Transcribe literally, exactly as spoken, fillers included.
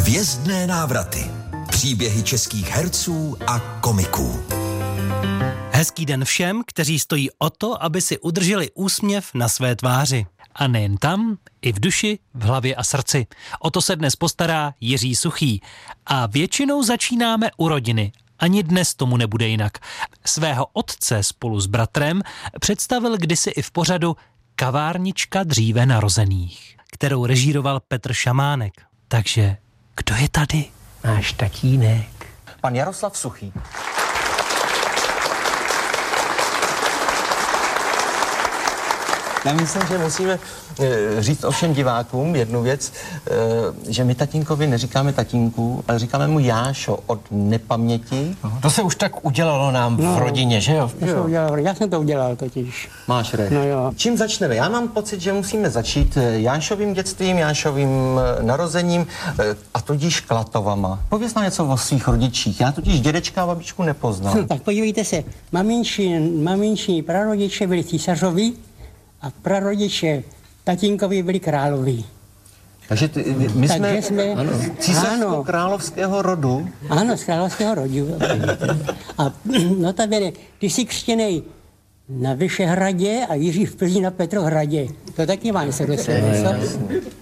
Hvězdné návraty. Příběhy českých herců a komiků. Hezký den všem, kteří stojí o to, aby si udrželi úsměv na své tváři. A nejen tam, i v duši, v hlavě a srdci. O to se dnes postará Jiří Suchý. A většinou začínáme u rodiny. Ani dnes tomu nebude jinak. Svého otce spolu s bratrem představil kdysi i v pořadu Kavárnička dříve narozených, kterou režíroval Petr Šamánek. Takže kdo je tady? Náš tatínek. Pan Jaroslav Suchý. Já myslím, že musíme e, říct ovšem divákům jednu věc, e, že my tatínkovi neříkáme tatínku, ale říkáme mu Jášo od nepaměti. Aha. To se už tak udělalo nám no, v rodině, že jo? To se udělalo, já jsem to udělal totiž. Máš rech. No jo. Čím začneme? Já mám pocit, že musíme začít Jášovým dětstvím, Jášovým narozením e, a tudíž Klatovama. Pověz nám něco o svých rodičích. Já totiž dědečka a babičku nepoznám. Hm, tak podívejte se, maminči, maminční prarodiče byli císařoví, a prarodiče tatínkovi byli královí. Takže ty, my Takže jsme, jsme císařsko-královského rodu. Ano, z královského rodu. A no tak bere, ty jsi křtěnej na Vyšehradě a Jiří v Plzni na Petrohradě. To taky má něco do sebe.